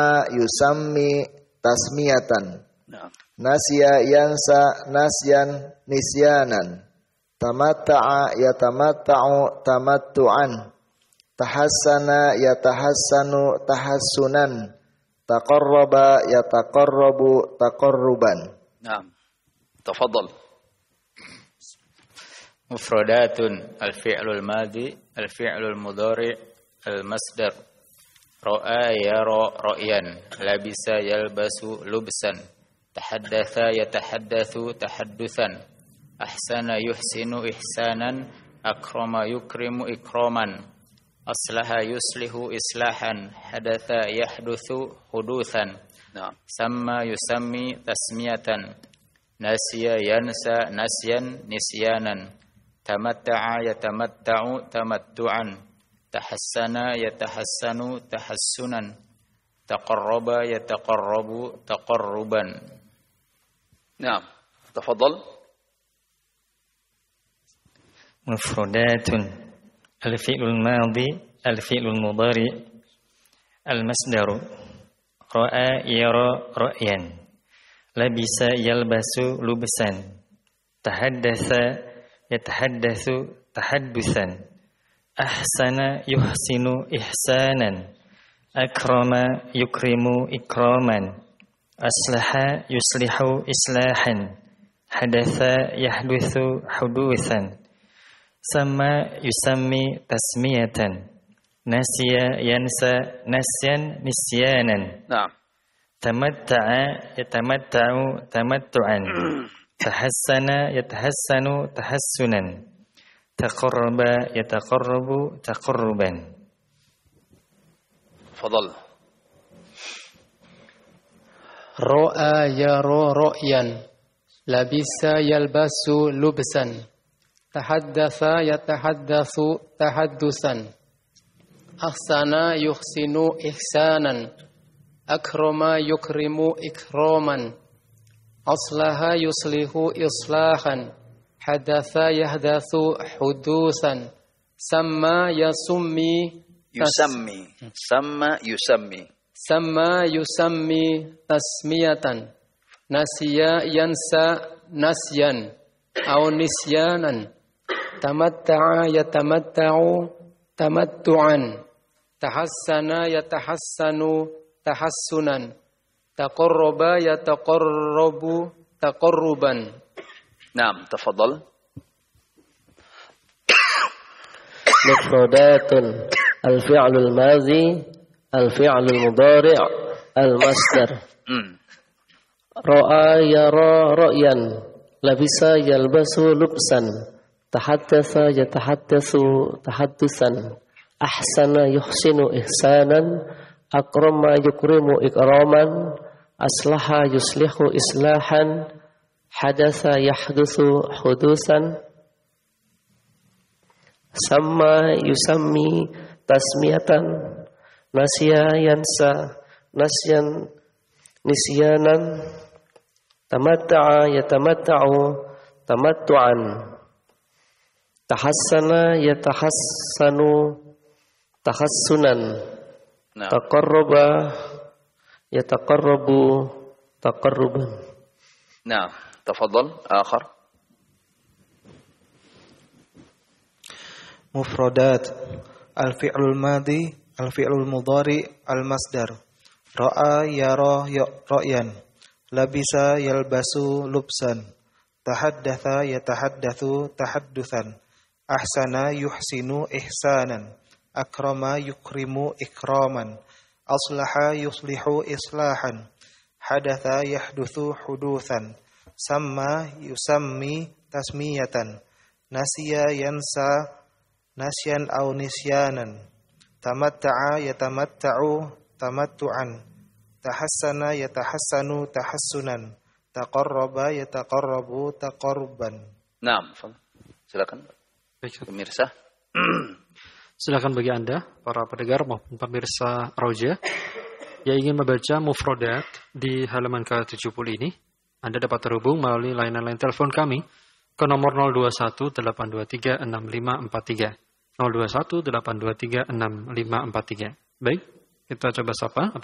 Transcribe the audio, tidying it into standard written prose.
yusammi tasmiyatan. Nah. Nasya yansa nasyan nisyanan. Tamatta'a yatamatta'u tamattu'an. Tahassana yatahassanu tahassunan. Taqarraba yataqarrabu taqarruban. Naam. Tafadhal. Mufradatun al-fi'lul madhi, al-fi'lul mudhari, al-masdar. Ra'a yara ra'yan, labisa yalbasu lubsan. Tahaddatha yatahaddathu tahaddusan. Ahsana yuhsinu ihsanan, akrama yukrimu ikraman. Aslaha yuslihu islahan, hadatha yahduthu huduthan. Samma yusammi tasmiyatan. Nasiya yansa nasyan nisyanan. Tamatta'a yatamatta'u tamattu'an. Tahassana yatahassanu tahassunan. Taqarraba yataqarrabu taqarruban. Naam. Tafadhal. Mufradatun al-fi'lul madhi, al-fi'lul mudhari, al-masdaru. Ra'a yara ra'yan. Labisa yalbasu lubsan. Tahaddatsa yatahaddatsu tahaddusan. Ahsana yuhsinu ihsanan. Akrama yukrimu ikraman. Aslaha yuslihu islahan. Hadatsa yahdutsu hudutsan. Sama yusammi tasmiyatan. Nasiya yansa nasyan nisyanan. Naam. Tamatta'a yatamatta'u tamattu'an. Tahassana yatahassanu tahassunan. Taqarraba yataqarrabu taqarruban. Tafadhal. Ra'a yara ra'yan. Labisa yalbasu lubsan. Tahaddatha yatahaddatsu tahaddusan. Ahsana yuhsinu ihsanan. Akrama yukrimu ikraman. Aslaha yuslihu islahan. Hadatha yahdatsu hudusan. Samma yusammi tasmiyatan. Nasiya yansa nasyan au nisyanan. Tamatta'a yatamatta'u tamattu'an. Tahassana yatahassanu tahassunan. Taqarraba yataqarrabu taqarruban. Naam, tafadhal. Mufradatun al-fi'lul madhi, al-fi'lul mudhari', al-masdar. Ra'a yara ra'yan. Labisa yalbasu lubsan. Tahaddatsa yatahaddatsu tahaddusan. Ahsana yuhsinu ihsanan. Akrama yukrimu ikraman. Aslaha yuslihu islahan. Hadatsa yahdutsu hudusan. Sama yusammi tasmiyatan. Nasiya yansa nasyan nisyanan. Tamatta'a yatamatta'u tamattu'an. Tahassana yatahassanu tahassunan. Taqarraba yataqarrabu taqarruban. Nah, tafadhal, akhar. Mufradat al-fi'lul madhi, al-fi'lul mudhari, al-masdar. Ra'a yara ra'yan. Labisa yalbasu lubsan. Tahaddatha yatahaddatsu tahaddusan. Ahsana yuhsinu ihsanan. Akrama yukrimu ikraman. Aslaha yuslihu islahan. Hadatha yahdutsu hudutsan. Samma yusammi tasmiyatan. Nasiya yansa nasyan au nisyanan. Tamatta'a yatamatta'u tamattu'an. Tahassana yatahassanu tahassunan. Taqarraba yataqarrabu taqarruban. Naam, silakan. Pemirsa. Silakan bagi Anda, para pendengar maupun pemirsa Raja yang ingin membaca mufradat di halaman ke-70 ini, Anda dapat terhubung melalui layanan telepon kami ke nomor 021-823-6543. 021-823-6543. Baik, kita coba sapa.